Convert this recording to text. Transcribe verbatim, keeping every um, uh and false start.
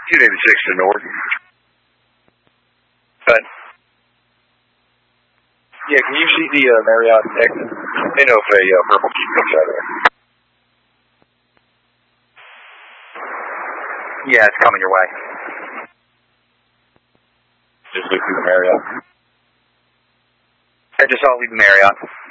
two eighty-six to Norton. But, yeah, can you see the uh, Marriott exit? they know if a uh, purple keep comes out of there. Yeah, it's coming your way. Just look through the Marriott. I just saw it leave the Marriott.